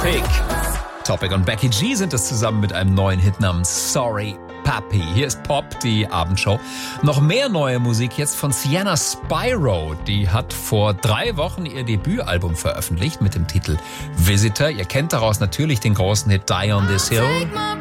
Topic. Topic und Becky G sind es zusammen mit einem neuen Hit namens Sorry Papi. Hier ist Pop, die Abendshow. Noch mehr neue Musik jetzt von Sienna Spyro. Die hat vor 3 Wochen ihr Debütalbum veröffentlicht mit dem Titel Visitor. Ihr kennt daraus natürlich den großen Hit Die on This Hill.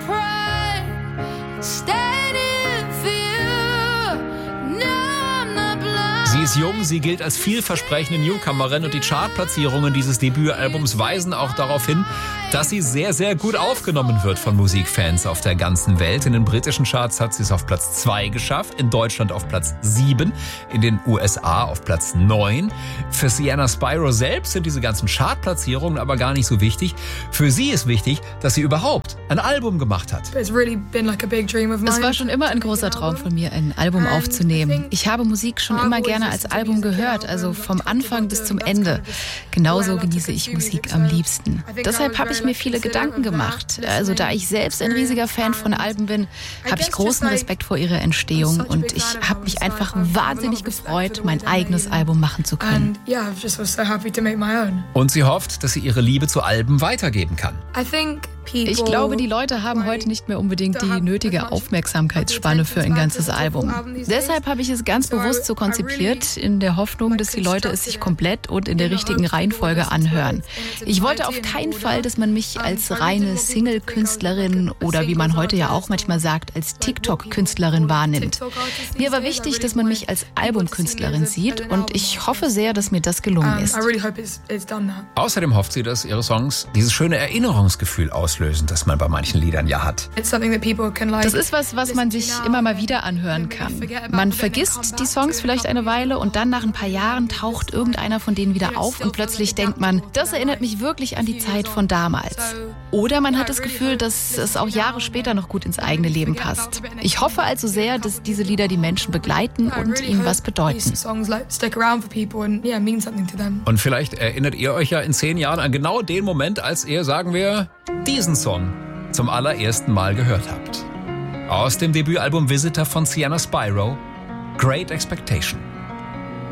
Sie ist jung, sie gilt als vielversprechende Newcomerin und die Chartplatzierungen dieses Debütalbums weisen auch darauf hin, dass sie sehr, sehr gut aufgenommen wird von Musikfans auf der ganzen Welt. In den britischen Charts hat sie es auf Platz 2 geschafft, in Deutschland auf Platz 7, in den USA auf Platz 9. Für Sienna Spyro selbst sind diese ganzen Chartplatzierungen aber gar nicht so wichtig. Für sie ist wichtig, dass sie überhaupt ein Album gemacht hat. Es war schon immer ein großer Traum von mir, ein Album aufzunehmen. Ich habe Musik schon immer gerne als Album gehört, also vom Anfang bis zum Ende. Genauso genieße ich Musik am liebsten. Deshalb habe ich mir viele Gedanken gemacht. Also da ich selbst ein riesiger Fan von Alben bin, habe ich großen Respekt vor ihrer Entstehung und ich habe mich einfach wahnsinnig gefreut, mein eigenes Album machen zu können. Und sie hofft, dass sie ihre Liebe zu Alben weitergeben kann. Ich glaube, die Leute haben heute nicht mehr unbedingt die nötige Aufmerksamkeitsspanne für ein ganzes Album. Deshalb habe ich es ganz bewusst so konzipiert, in der Hoffnung, dass die Leute es sich komplett und in der richtigen Reihenfolge anhören. Ich wollte auf keinen Fall, dass man mich als reine Single-Künstlerin oder wie man heute ja auch manchmal sagt, als TikTok-Künstlerin wahrnimmt. Mir war wichtig, dass man mich als Albumkünstlerin sieht und ich hoffe sehr, dass mir das gelungen ist. Außerdem hofft sie, dass ihre Songs dieses schöne Erinnerungsgefühl auslösen, das man bei manchen Liedern ja hat. Das ist was man sich immer mal wieder anhören kann. Man vergisst die Songs vielleicht eine Weile und dann nach ein paar Jahren taucht irgendeiner von denen wieder auf und plötzlich denkt man, das erinnert mich wirklich an die Zeit von damals. Oder man hat das Gefühl, dass es auch Jahre später noch gut ins eigene Leben passt. Ich hoffe also sehr, dass diese Lieder die Menschen begleiten und ihnen was bedeuten. Und vielleicht erinnert ihr euch ja in 10 Jahren an genau den Moment, als ihr, sagen wir, diesen Song zum allerersten Mal gehört habt. Aus dem Debütalbum Visitor von Sienna Spyro, Great Expectation.